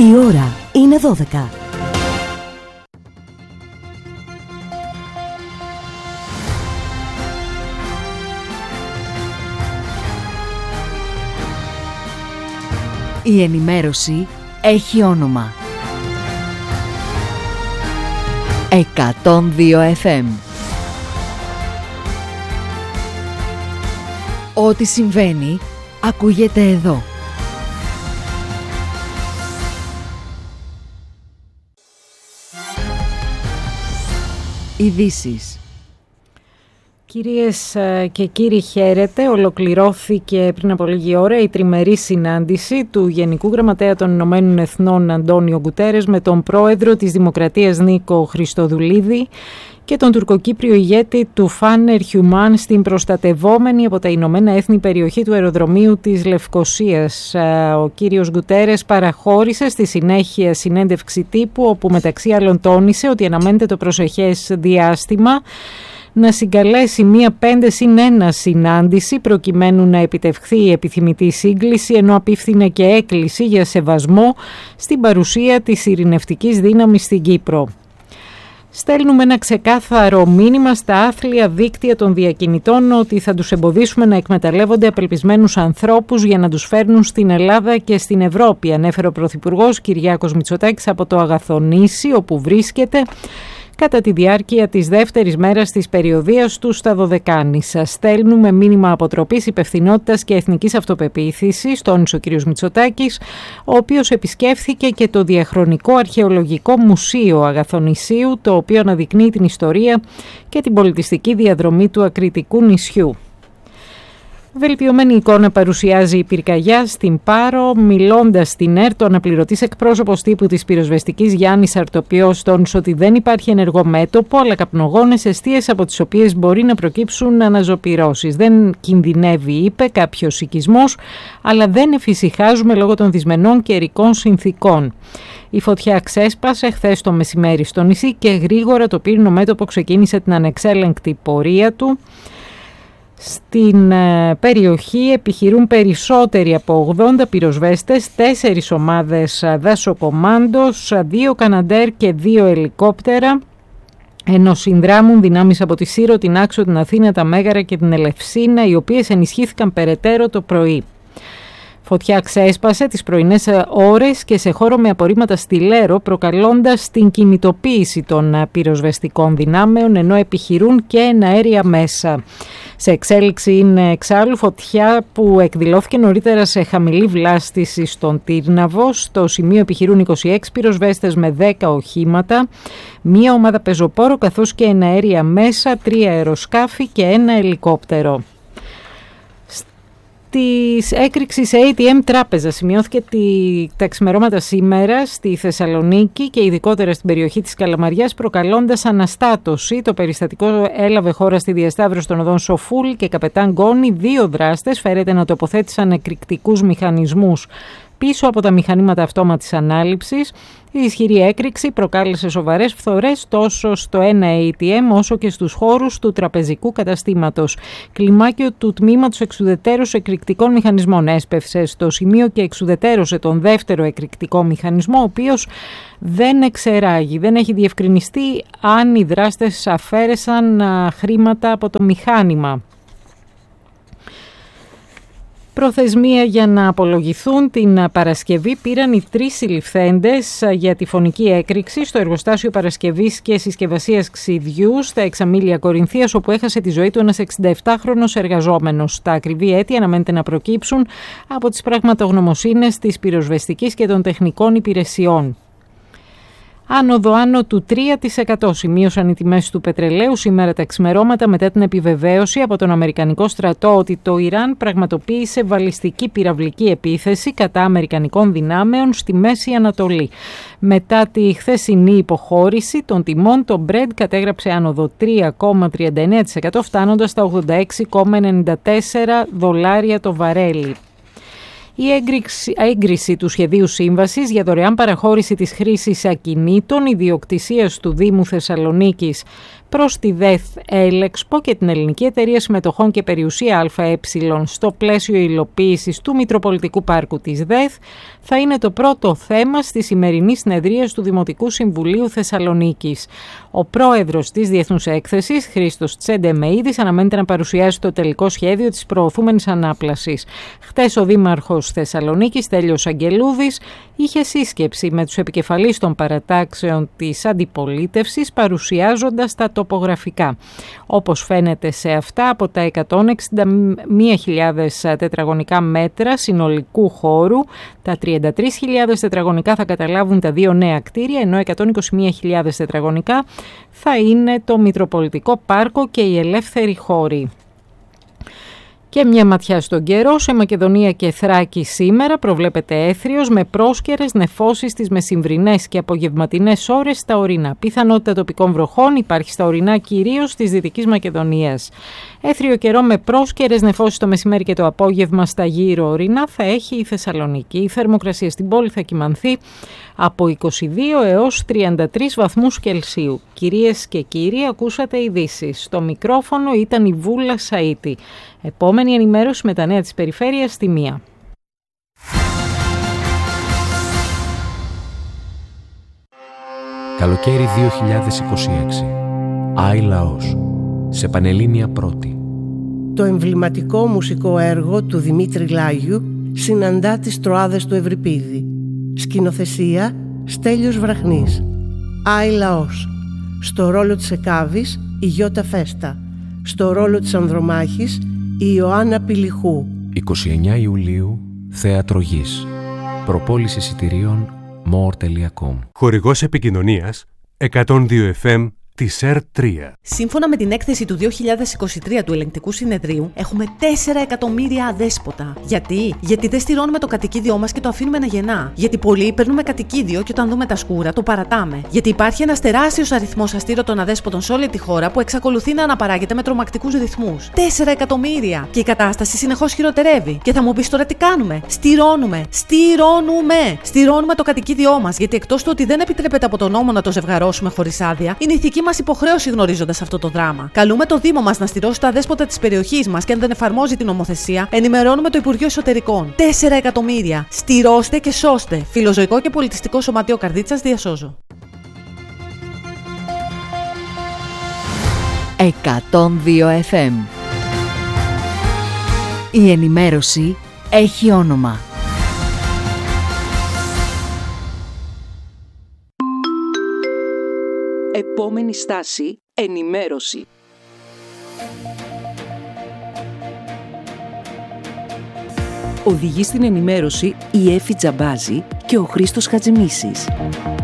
Η ώρα είναι 12. Η ενημέρωση έχει όνομα. 102 FM. Ό,τι συμβαίνει ακούγεται εδώ. Ειδήσεις. Κυρίες και κύριοι, χαίρετε. Ολοκληρώθηκε πριν από λίγη ώρα η τριμερή συνάντηση του Γενικού Γραμματέα των Ηνωμένων Εθνών Αντώνιο Γκουτέρες με τον πρόεδρο της Δημοκρατίας Νίκο Χριστοδουλίδη και τον τουρκοκύπριο ηγέτη του Φάνερ Χιουμάν στην προστατευόμενη από τα Ηνωμένα Έθνη περιοχή του αεροδρομίου της Λευκωσίας. Ο κύριος Γκουτέρες παραχώρησε στη συνέχεια συνέντευξη τύπου, όπου μεταξύ άλλων τόνισε ότι αναμένεται το προσεχές διάστημα να συγκαλέσει μία 5+1 συνάντηση προκειμένου να επιτευχθεί η επιθυμητή σύγκληση, ενώ απίφθινε και έκκληση για σεβασμό στην παρουσία της ειρηνευτικής δύναμης στην Κύπρο. Στέλνουμε ένα ξεκάθαρο μήνυμα στα άθλια δίκτυα των διακινητών ότι θα τους εμποδίσουμε να εκμεταλλεύονται απελπισμένους ανθρώπους για να τους φέρνουν στην Ελλάδα και στην Ευρώπη, ανέφερε ο Πρωθυπουργός Κυριάκος Μητσοτάκης από το Αγαθονήσι, όπου βρίσκεται κατά τη διάρκεια της δεύτερης μέρας της περιοδείας του στα Δωδεκάνησα. Στέλνουμε μήνυμα αποτροπής, υπευθυνότητας και εθνικής αυτοπεποίθησης, τόνισε ο κ. Μητσοτάκης, ο οποίος επισκέφθηκε και το Διαχρονικό Αρχαιολογικό Μουσείο Αγαθονησίου, το οποίο αναδεικνύει την ιστορία και την πολιτιστική διαδρομή του Ακριτικού νησιού. Βελτιωμένη εικόνα παρουσιάζει η πυρκαγιά στην Πάρο. Μιλώντας στην ΕΡΤ, ο αναπληρωτής εκπρόσωπος τύπου της πυροσβεστικής Γιάννης Αρτοπιός τόνισε ότι δεν υπάρχει ενεργό μέτωπο, αλλά καπνογόνες εστίες από τις οποίες μπορεί να προκύψουν αναζωπυρώσεις. Δεν κινδυνεύει, είπε, κάποιος οικισμός, αλλά δεν εφησυχάζουμε λόγω των δυσμενών καιρικών συνθήκων. Η φωτιά ξέσπασε χθες το μεσημέρι στο νησί και γρήγορα το πύρινο μέτωπο ξεκίνησε την ανεξέλεγκτη πορεία του. Στην περιοχή επιχειρούν περισσότεροι από 80 πυροσβέστες, 4 ομάδες δασοκομάντος, 2 Καναντέρ και 2 ελικόπτερα, ενώ συνδράμουν δυνάμεις από τη Σύρο, την Άξο, την Αθήνα, τα Μέγαρα και την Ελευσίνα, οι οποίες ενισχύθηκαν περαιτέρω το πρωί. Φωτιά ξέσπασε τις πρωινές ώρες και σε χώρο με απορρίμματα στη Λέρο, προκαλώντας την κινητοποίηση των πυροσβεστικών δυνάμεων, ενώ επιχειρούν και εναέρια μέσα. Σε εξέλιξη είναι εξάλλου φωτιά που εκδηλώθηκε νωρίτερα σε χαμηλή βλάστηση στον Τύρναβο. Στο σημείο επιχειρούν 26 πυροσβέστες με 10 οχήματα, μία ομάδα πεζοπόρο καθώς και εναέρια μέσα, 3 αεροσκάφη και 1 ελικόπτερο. Της έκρηξης ATM τράπεζα σημειώθηκε τα ξημερώματα σήμερα στη Θεσσαλονίκη και ειδικότερα στην περιοχή της Καλαμαριάς, προκαλώντας αναστάτωση. Το περιστατικό έλαβε χώρα στη διασταύρωση των οδών Σοφούλ και Καπετάν Γκόνη. 2 δράστες φέρεται να τοποθέτησαν εκρηκτικούς μηχανισμούς πίσω από τα μηχανήματα αυτόματης ανάληψης. Η ισχυρή έκρηξη προκάλεσε σοβαρές φθορές τόσο στο ένα ATM όσο και στους χώρους του τραπεζικού καταστήματος. Κλιμάκιο του τμήματος εξουδετέρωσε εκρηκτικών μηχανισμών έσπευσε στο σημείο και εξουδετέρωσε τον δεύτερο εκρηκτικό μηχανισμό, ο οποίος δεν εξεράγει. Δεν έχει διευκρινιστεί αν οι δράστες αφαίρεσαν χρήματα από το μηχάνημα. Προθεσμία για να απολογηθούν την Παρασκευή πήραν οι 3 συλληφθέντες για τη φωνική έκρηξη στο εργοστάσιο παρασκευής και συσκευασίας ξυδιού στα Εξαμήλια Κορινθίας, όπου έχασε τη ζωή του ένας 67χρονος εργαζόμενος. Τα ακριβή αίτια αναμένεται να προκύψουν από τις πραγματογνωμοσύνες της πυροσβεστικής και των τεχνικών υπηρεσιών. Άνοδο άνω του 3% σημείωσαν οι τιμές του πετρελαίου σήμερα τα ξημερώματα μετά την επιβεβαίωση από τον Αμερικανικό στρατό ότι το Ιράν πραγματοποίησε βαλιστική πυραυλική επίθεση κατά αμερικανικών δυνάμεων στη Μέση Ανατολή. Μετά τη χθεσινή υποχώρηση των τιμών, το Brent κατέγραψε άνοδο 3,39% φτάνοντας στα $86,94 το βαρέλι. Η έγκριση του σχεδίου σύμβασης για δωρεάν παραχώρηση της χρήσης ακινήτων ιδιοκτησίας του Δήμου Θεσσαλονίκης προς τη ΔΕΘ Έλεξπο και την Ελληνική Εταιρεία Συμμετοχών και Περιουσία ΑΕ στο πλαίσιο υλοποίησης του Μητροπολιτικού Πάρκου της ΔΕΘ θα είναι το πρώτο θέμα στη σημερινή συνεδρία του Δημοτικού Συμβουλίου Θεσσαλονίκης. Ο πρόεδρος της Διεθνούς Έκθεσης, Χρήστος Τσεντεμεΐδης, αναμένεται να παρουσιάσει το τελικό σχέδιο της προωθούμενης ανάπλασης. Χτες ο Δήμαρχος Θεσσαλονίκης, Τέλειος Αγγελούδης, είχε σύσκεψη με τους επικεφαλείς των παρατάξεων της αντιπολίτευσης, παρουσιάζοντας τα τοπογραφικά. Όπως φαίνεται σε αυτά, από τα 161.000 τετραγωνικά μέτρα συνολικού χώρου, τα 33.000 τετραγωνικά θα καταλάβουν τα δύο νέα κτίρια, ενώ 121.000 τετραγωνικά θα είναι το Μητροπολιτικό Πάρκο και οι ελεύθεροι χώροι. Και μια ματιά στον καιρό. Σε Μακεδονία και Θράκη σήμερα προβλέπεται έθριος με πρόσκαιρες νεφώσεις στις μεσημβρινές και απογευματινές ώρες στα ορεινά. Πιθανότητα τοπικών βροχών υπάρχει στα ορεινά, κυρίως της Δυτικής Μακεδονίας. Έθριο καιρό με πρόσκαιρες νεφώσεις το μεσημέρι και το απόγευμα στα γύρω ορεινά θα έχει η Θεσσαλονίκη. Η θερμοκρασία στην πόλη θα κυμανθεί από 22 έως 33 βαθμούς Κελσίου. Κυρίες και κύριοι, ακούσατε ειδήσεις. Στο μικρόφωνο ήταν η Βούλα Σαΐτη. Επόμενη ενημέρωση με τα νέα της περιφέρειας στη 1. Καλοκαίρι 2026. Άι Λαός. Σε Πανελλήνια Πρώτη. Το εμβληματικό μουσικό έργο του Δημήτρη Λάγιου συναντά τις Τροάδες του Ευρυπίδη. Σκηνοθεσία Στέλιος Βραχνής. Άι Λαός. Στο ρόλο της Εκάβης η Γιώτα Φέστα. Στο ρόλο της Ανδρομάχης η Ιωάννα Πηλιχού. 29 Ιουλίου, Θέατρο Γης. Προπόληση εισιτηρίων more.com. Χορηγός επικοινωνίας 102 FM της ΕΡΤ3. Σύμφωνα με την έκθεση του 2023 του Ελεγκτικού Συνεδρίου, έχουμε 4 εκατομμύρια αδέσποτα. Γιατί δεν στηρώνουμε το κατοικίδιό μας και το αφήνουμε να γεννά. Γιατί πολλοί παίρνουμε κατοικίδιο και όταν δούμε τα σκούρα το παρατάμε. Γιατί υπάρχει ένας τεράστιος αριθμός αστήρωτων αδέσποτων σε όλη τη χώρα που εξακολουθεί να αναπαράγεται με τρομακτικούς ρυθμούς. 4 εκατομμύρια! Και η κατάσταση συνεχώς χειροτερεύει. Και θα μου πεις τώρα τι κάνουμε? Στηρώνουμε το κατοικίδιό μας. Γιατί εκτός του ότι δεν επιτρέπεται από τον νόμο να το ζευγαρώσουμε χωρίς άδεια, είναι ηθική μας υποχρέωση γνωρίζοντας αυτό το δράμα. Καλούμε το Δήμο μας να στηρώσει τα δέσποτα της περιοχής μας και αν δεν εφαρμόζει την νομοθεσία, ενημερώνουμε το Υπουργείο Εσωτερικών. 4 εκατομμύρια! Στηρώστε και σώστε! Φιλοζωικό και Πολιτιστικό Σωματείο Καρδίτσας, διασώζω. 102 FM. Η ενημέρωση έχει όνομα. Επόμενη στάση, ενημέρωση. Οδηγεί στην ενημέρωση η Έφη Τζαμπάζη και ο Χρήστος Χατζημίσης.